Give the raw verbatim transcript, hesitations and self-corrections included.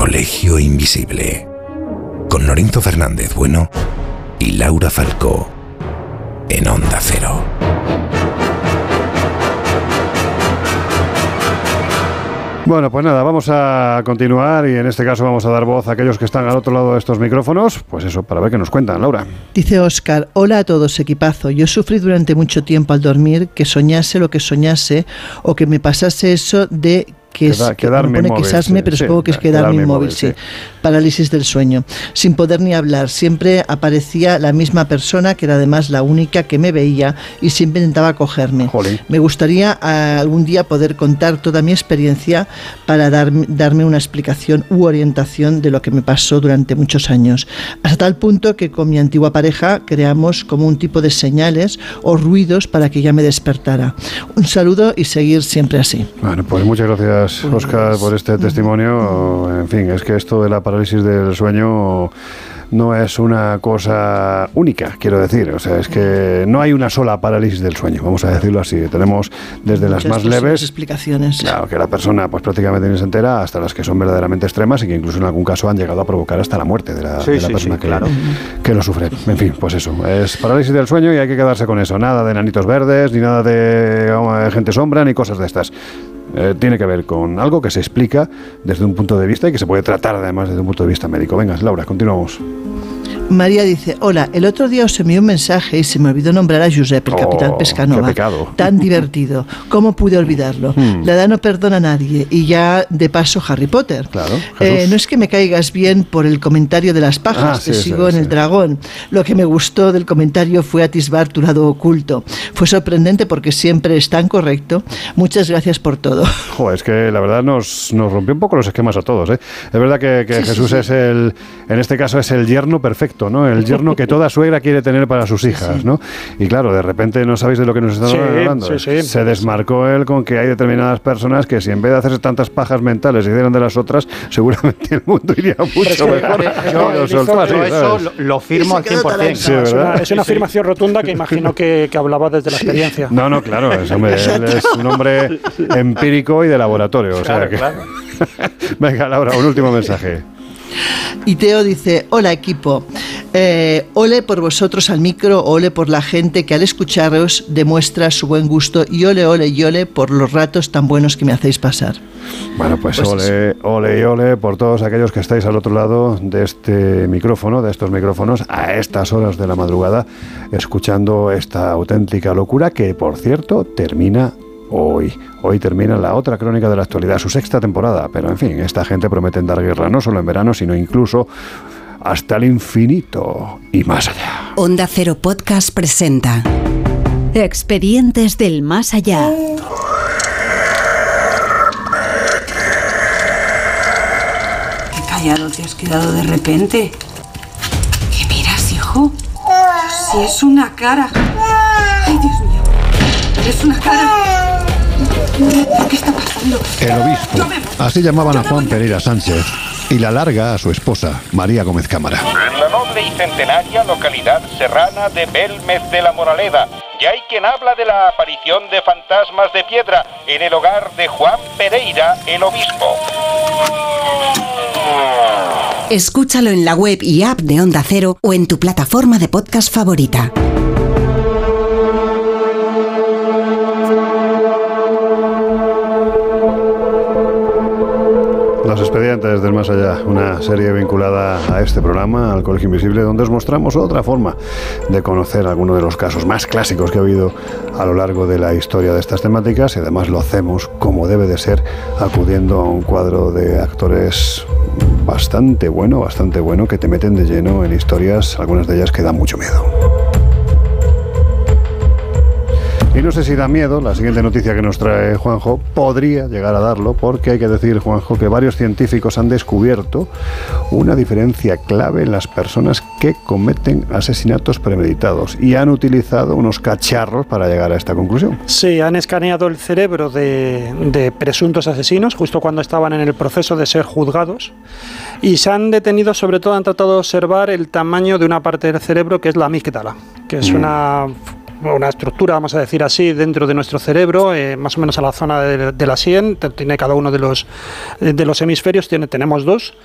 Colegio Invisible, con Lorenzo Fernández Bueno y Laura Falcó, en Onda Cero. Bueno, pues nada, vamos a continuar y en este caso vamos a dar voz a aquellos que están al otro lado de estos micrófonos, pues eso, para ver qué nos cuentan, Laura. Dice Óscar: hola a todos, equipazo. Yo sufrí durante mucho tiempo al dormir que soñase lo que soñase o que me pasase eso de... que es, Queda, quedarme que pone inmóvil, que esasme, sí, pero sí, supongo que es quedarme, quedarme inmóvil, sí. sí. Parálisis del sueño. Sin poder ni hablar, siempre aparecía la misma persona, que era además la única que me veía y siempre intentaba cogerme. Jolín. Me gustaría uh, algún día poder contar toda mi experiencia para dar, darme una explicación u orientación de lo que me pasó durante muchos años. Hasta tal punto que con mi antigua pareja creamos como un tipo de señales o ruidos para que ella me despertara. Un saludo y seguir siempre así. Bueno, pues muchas gracias, Óscar, por este testimonio. En fin, es que esto de la parálisis del sueño no es una cosa única, quiero decir. O sea, es que no hay una sola parálisis del sueño, vamos a decirlo así. Tenemos desde las más leves, explicaciones. Claro, que la persona pues prácticamente ni se entera, hasta las que son verdaderamente extremas y que incluso en algún caso han llegado a provocar hasta la muerte de la, sí, de la sí, persona sí, que, claro. que lo sufre. En fin, pues eso, es parálisis del sueño y hay que quedarse con eso. Nada de enanitos verdes, ni nada de oh, gente sombra, ni cosas de estas. Eh, tiene que ver con algo que se explica desde un punto de vista y que se puede tratar además desde un punto de vista médico. Venga, Laura, continuamos. María dice: hola, el otro día os envié un mensaje y se me olvidó nombrar a Josep, el oh, capitán Pescanova. Qué pecado. Tan divertido. ¿Cómo pude olvidarlo? Hmm. La edad no perdona a nadie. Y ya de paso Harry Potter. Claro. Eh, no es que me caigas bien por el comentario de las pajas, ah, te sí, sigo sí, en sí. el dragón. Lo que me gustó del comentario fue atisbar tu lado oculto. Fue sorprendente porque siempre es tan correcto. Muchas gracias por todo. Joder, es que la verdad nos, nos rompió un poco los esquemas a todos, ¿eh? Es verdad que, que sí, Jesús sí, sí. es el, en este caso es el yerno perfecto, ¿no? El yerno que toda suegra quiere tener para sus hijas, ¿no? Y claro, de repente no sabéis de lo que nos estamos sí, hablando. Sí, sí. Se desmarcó él con que hay determinadas personas que si en vez de hacerse tantas pajas mentales se hicieran de las otras, seguramente el mundo iría mucho mejor. Yo, yo, yo eso lo, lo firmo al cien por ciento. Sí, es una, es una afirmación sí. rotunda que imagino que, que hablaba desde la experiencia. No, no, claro, es, hombre, él es un hombre empírico y de laboratorio. O claro, sea que... claro. Venga, Laura, un último mensaje. Y Teo dice: hola equipo, eh, ole por vosotros al micro, ole por la gente que al escucharos demuestra su buen gusto y ole, ole y ole por los ratos tan buenos que me hacéis pasar. Bueno, pues, pues ole, eso. ole y ole por todos aquellos que estáis al otro lado de este micrófono, de estos micrófonos, a estas horas de la madrugada, escuchando esta auténtica locura que, por cierto, termina hoy. Hoy termina la otra crónica de la actualidad, su sexta temporada, pero en fin, esta gente promete dar guerra no solo en verano, sino incluso hasta el infinito y más allá. Onda Cero Podcast presenta Expedientes del Más Allá. Qué callado te has quedado de repente. ¿Qué miras, hijo? Si es una cara. Ay, Dios mío. Es una cara. ¿Qué está pasando? El obispo. Así llamaban a Juan Pereira Sánchez y la larga a su esposa, María Gómez Cámara. En la noble y centenaria localidad serrana de Belmez de la Moraleda, ya hay quien habla de la aparición de fantasmas de piedra en el hogar de Juan Pereira, el obispo. Escúchalo en la web y app de Onda Cero o en tu plataforma de podcast favorita. Los Expedientes del Más Allá, una serie vinculada a este programa, al Colegio Invisible, donde os mostramos otra forma de conocer algunos de los casos más clásicos que ha habido a lo largo de la historia de estas temáticas, y además lo hacemos como debe de ser, acudiendo a un cuadro de actores bastante bueno, bastante bueno, que te meten de lleno en historias, algunas de ellas que dan mucho miedo. Y no sé si da miedo, la siguiente noticia que nos trae Juanjo podría llegar a darlo, porque hay que decir, Juanjo, que varios científicos han descubierto una diferencia clave en las personas que cometen asesinatos premeditados y han utilizado unos cacharros para llegar a esta conclusión. Sí, han escaneado el cerebro de, de presuntos asesinos justo cuando estaban en el proceso de ser juzgados y se han detenido, sobre todo han tratado de observar el tamaño de una parte del cerebro que es la amígdala, que es mm. una... una estructura, vamos a decir así, dentro de nuestro cerebro, eh, más o menos a la zona de, de la sien, tiene cada uno de los, de los hemisferios, tiene, tenemos dos,